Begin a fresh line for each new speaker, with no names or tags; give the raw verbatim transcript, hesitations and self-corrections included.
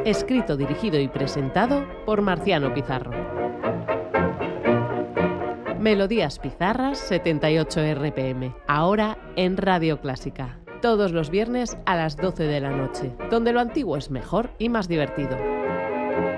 Escrito, dirigido y presentado por Marciano Pizarro. Melodías Pizarras setenta y ocho R P M, ahora en Radio Clásica. Todos los viernes a las doce de la noche, donde lo antiguo es mejor y más divertido.